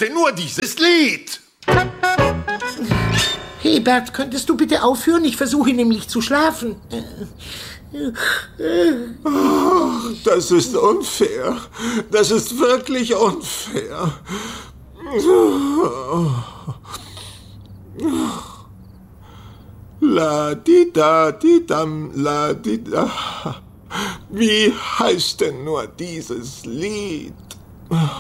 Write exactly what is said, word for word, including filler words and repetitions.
denn nur dieses Lied? Hebert, könntest du bitte aufhören? Ich versuche nämlich zu schlafen. Oh, das ist unfair. Das ist wirklich unfair. La di da di dam la di da. Wie heißt denn nur dieses Lied?